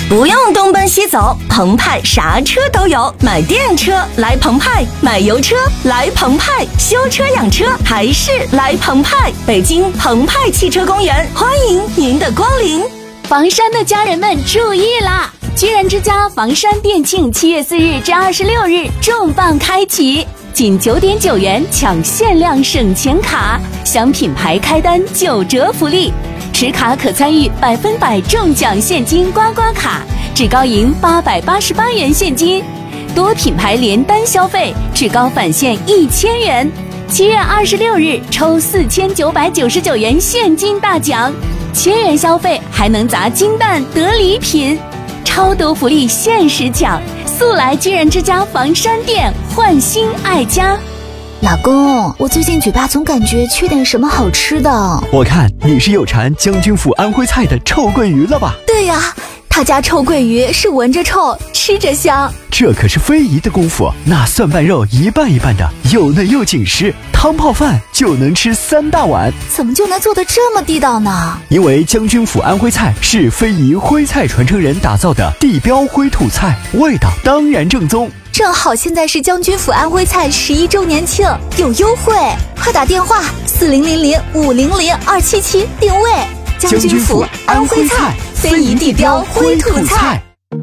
不用东奔西走，澎湃啥车都有，买电车来澎湃，买油车来澎湃，修车养车还是来澎湃。北京澎湃汽车公园，欢迎您的光临。 房山的家人们注意啦！居然之家房山店庆7月4日至26日重磅开启，仅9.9元抢限量省钱卡，享品牌开单9折福利，持卡可参与100%中奖现金刮刮卡，至高赢888元现金，多品牌连单消费至高返现1000元。7月26日抽4999元现金大奖，1000元消费还能砸金蛋得礼品，超多福利限时抢，速来居然之家房山店，焕新爱家。 老公，我最近嘴巴总感觉缺点什么好吃的。 我看你是有馋将军府安徽菜的臭鳜鱼了吧？ 对呀，他家臭鳜鱼是闻着臭，吃着香。 这可是非遗的功夫，那蒜瓣肉一半一半的，又嫩又紧实，汤泡饭就能吃3大碗。 怎么就能做得这么地道呢？ 因为将军府安徽菜是非遗徽菜传承人打造的地标徽土菜，味道当然正宗。 正好现在是将军府安徽菜11周年庆，有优惠，快打电话4000500277定位。将军府安徽菜，非遗地标徽土菜。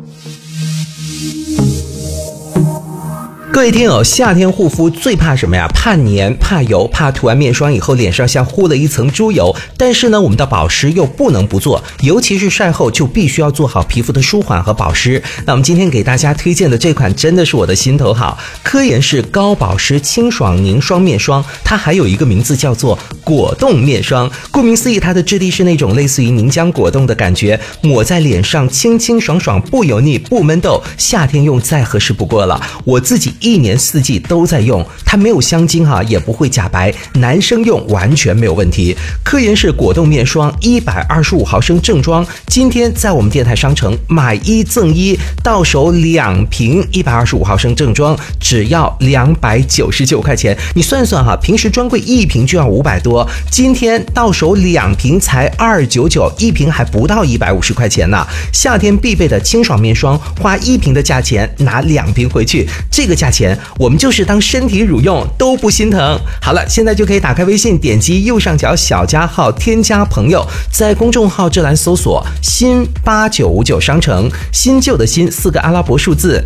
各位听友，夏天护肤最怕什么呀？怕黏，怕油，怕涂完面霜以后脸上像糊了一层猪油。但是呢，我们的保湿又不能不做，尤其是晒后就必须要做好皮肤的舒缓和保湿。那我们今天给大家推荐的这款真的是我的心头好，科颜氏高保湿清爽凝霜面霜，它还有一个名字叫做果冻面霜。顾名思义，它的质地是那种类似于凝浆果冻的感觉，抹在脸上清清爽爽，不油腻不闷痘，夏天用再合适不过了。我自己1年4季都在用，它没有香精也不会假白，男生用完全没有问题。科颜氏果冻面霜125毫升正装，今天在我们电台商城买1赠1，到手2瓶125毫升正装，只要299块钱。你算算平时专柜1瓶就要500多，今天到手2瓶才299，一瓶还不到150块钱呢。夏天必备的清爽面霜，花1瓶的价钱拿2瓶回去，这个价钱我们就是当身体乳用都不心疼。好了，现在就可以打开微信，点击右上角小加号添加朋友，在公众号这栏搜索新8959商城，新旧的新4个阿拉伯数字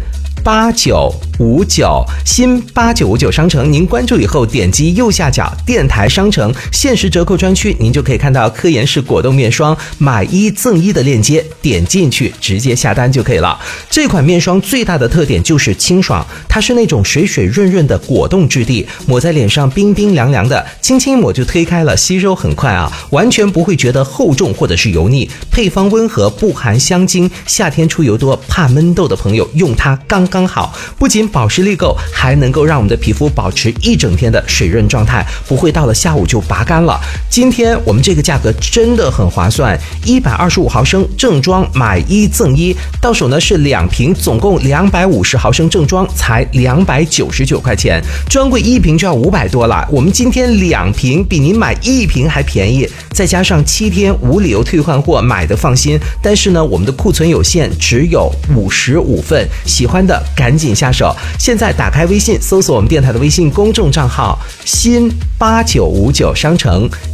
8959，新8959商城，您关注以后点击右下角电台商城限时折扣专区，您就可以看到科颜氏果冻面霜买1赠1的链接，点进去直接下单就可以了。这款面霜最大的特点就是清爽，它是那种水水润润的果冻质地，抹在脸上冰冰凉凉的，轻轻一抹就推开了，吸收很快完全不会觉得厚重或者是油腻，配方温和，不含香精，夏天出油多怕闷痘的朋友用它刚刚好，不仅保湿力够，还能够让我们的皮肤保持一整天的水润状态，不会到了下午就拔干了。今天我们这个价格真的很划算，125毫升正装买1赠1，到手呢是2瓶，总共250毫升正装才299块钱，专柜1瓶就要500多了，我们今天2瓶比您买1瓶还便宜，再加上7天无理由退换货，买的放心。但是呢，我们的库存有限，只有55份，喜欢的赶紧下手。现在打开微信，搜索我们电台的微信公众账号新8959商城，